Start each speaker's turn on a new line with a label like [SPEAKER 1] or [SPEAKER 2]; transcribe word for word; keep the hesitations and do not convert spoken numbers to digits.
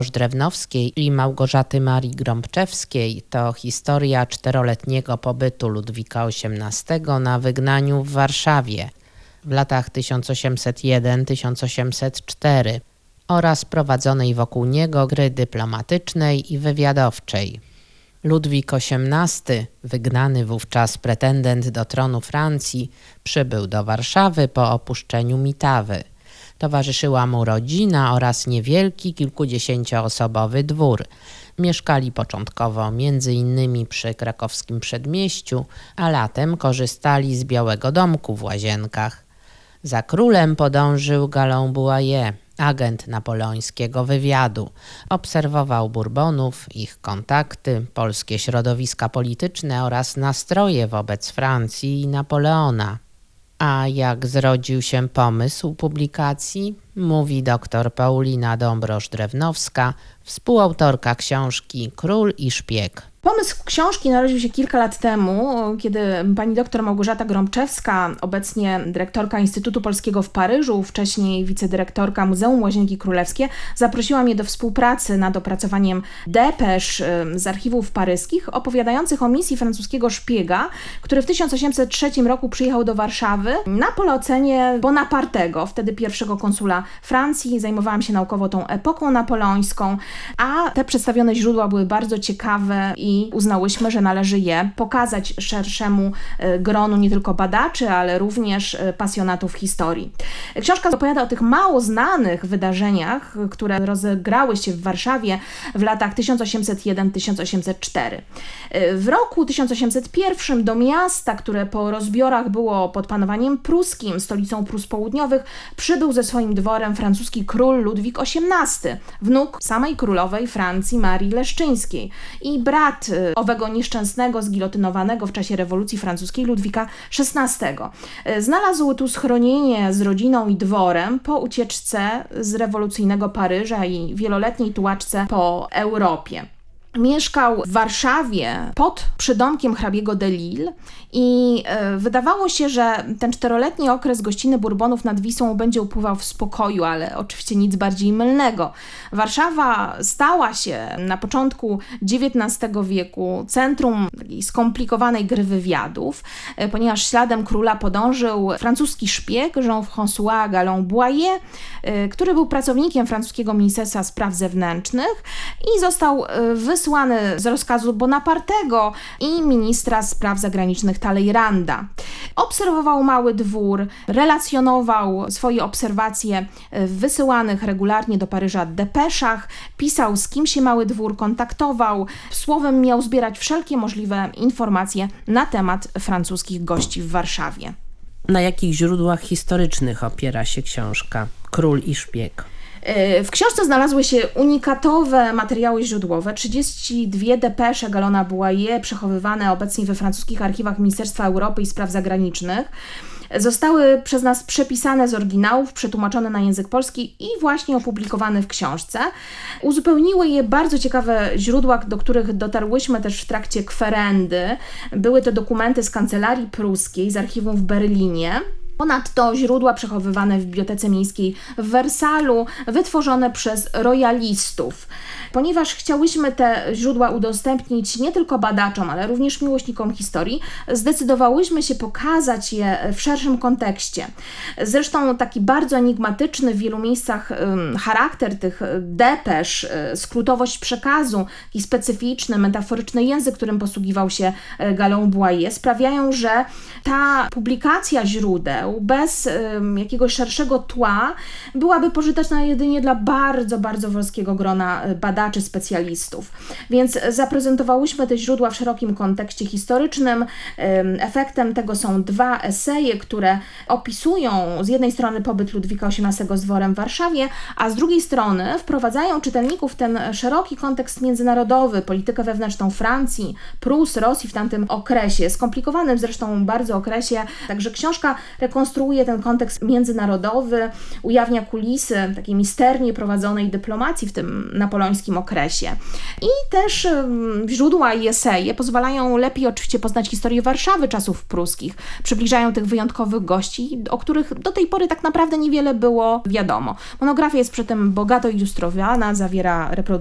[SPEAKER 1] Drewnowskiej i Małgorzaty Marii Grąbczewskiej to historia czteroletniego pobytu Ludwika osiemnastego na wygnaniu w Warszawie w latach tysiąc osiemset jeden do tysiąc osiemset cztery oraz prowadzonej wokół niego gry dyplomatycznej i wywiadowczej. Ludwik osiemnasty, wygnany wówczas pretendent do tronu Francji, przybył do Warszawy po opuszczeniu Mitawy. Towarzyszyła mu rodzina oraz niewielki, kilkudziesięcioosobowy dwór. Mieszkali początkowo między innymi przy krakowskim Przedmieściu, a latem korzystali z Białego Domku w Łazienkach. Za królem podążył Galon Boyer, agent napoleońskiego wywiadu. Obserwował Bourbonów, ich kontakty, polskie środowiska polityczne oraz nastroje wobec Francji i Napoleona. A jak zrodził się pomysł publikacji, mówi dr Paulina Dąbrosz-Drewnowska, współautorka książki Król i Szpieg.
[SPEAKER 2] Pomysł książki narodził się kilka lat temu, kiedy pani doktor Małgorzata Grąbczewska, obecnie dyrektorka Instytutu Polskiego w Paryżu, wcześniej wicedyrektorka Muzeum Łazienki Królewskie, zaprosiła mnie do współpracy nad opracowaniem depesz z archiwów paryskich opowiadających o misji francuskiego szpiega, który w tysiąc osiemset trzecim roku przyjechał do Warszawy na polecenie Bonapartego, wtedy pierwszego konsula Francji. Zajmowałam się naukowo tą epoką napoleońską, a te przedstawione źródła były bardzo ciekawe i I uznałyśmy, że należy je pokazać szerszemu gronu nie tylko badaczy, ale również pasjonatów historii. Książka opowiada o tych mało znanych wydarzeniach, które rozegrały się w Warszawie w latach tysiąc osiemset jeden do tysiąc osiemset cztery. W roku tysiąc osiemset jeden do miasta, które po rozbiorach było pod panowaniem pruskim, stolicą Prus Południowych, przybył ze swoim dworem francuski król Ludwik osiemnasty, wnuk samej królowej Francji Marii Leszczyńskiej i brat owego nieszczęsnego, zgilotynowanego w czasie rewolucji francuskiej Ludwika szesnastego. Znalazł tu schronienie z rodziną i dworem po ucieczce z rewolucyjnego Paryża i wieloletniej tułaczce po Europie. Mieszkał w Warszawie pod przydomkiem hrabiego de Lille i e, wydawało się, że ten czteroletni okres gościny Bourbonów nad Wisłą będzie upływał w spokoju, ale oczywiście nic bardziej mylnego. Warszawa stała się na początku dziewiętnastego wieku centrum takiej skomplikowanej gry wywiadów, e, ponieważ śladem króla podążył francuski szpieg Jean-François Galon Boyer, e, który był pracownikiem francuskiego Ministerstwa Spraw Zewnętrznych i został e, wysłany z rozkazu Bonapartego i ministra spraw zagranicznych Talleyranda. Obserwował mały dwór, relacjonował swoje obserwacje w wysyłanych regularnie do Paryża depeszach, pisał, z kim się mały dwór kontaktował, słowem miał zbierać wszelkie możliwe informacje na temat francuskich gości w Warszawie.
[SPEAKER 1] Na jakich źródłach historycznych opiera się książka Król i Szpieg?
[SPEAKER 2] W książce znalazły się unikatowe materiały źródłowe, trzydzieści dwie depesze Galona Boyer przechowywane obecnie we francuskich archiwach Ministerstwa Europy i Spraw Zagranicznych. Zostały przez nas przepisane z oryginałów, przetłumaczone na język polski i właśnie opublikowane w książce. Uzupełniły je bardzo ciekawe źródła, do których dotarłyśmy też w trakcie kwerendy. Były to dokumenty z kancelarii pruskiej, z archiwum w Berlinie. Ponadto źródła przechowywane w Bibliotece Miejskiej w Wersalu, wytworzone przez royalistów. Ponieważ chciałyśmy te źródła udostępnić nie tylko badaczom, ale również miłośnikom historii, zdecydowałyśmy się pokazać je w szerszym kontekście. Zresztą taki bardzo enigmatyczny w wielu miejscach charakter tych depesz, skrótowość przekazu i specyficzny, metaforyczny język, którym posługiwał się Galon Boyer, sprawiają, że ta publikacja źródeł bez um, jakiegoś szerszego tła byłaby pożyteczna jedynie dla bardzo, bardzo wąskiego grona badaczy, specjalistów. Więc zaprezentowałyśmy te źródła w szerokim kontekście historycznym. Um, efektem tego są dwa eseje, które opisują z jednej strony pobyt Ludwika osiemnastego z dworem w Warszawie, a z drugiej strony wprowadzają czytelników w ten szeroki kontekst międzynarodowy, politykę wewnętrzną Francji, Prus, Rosji w tamtym okresie, skomplikowanym zresztą bardzo okresie. Także książka rekonstruuje ten kontekst międzynarodowy, ujawnia kulisy takiej misternie prowadzonej dyplomacji w tym napoleońskim okresie. I też źródła i eseje pozwalają lepiej oczywiście poznać historię Warszawy czasów pruskich, przybliżają tych wyjątkowych gości, o których do tej pory tak naprawdę niewiele było wiadomo. Monografia jest przy tym bogato ilustrowana, zawiera reprodukcje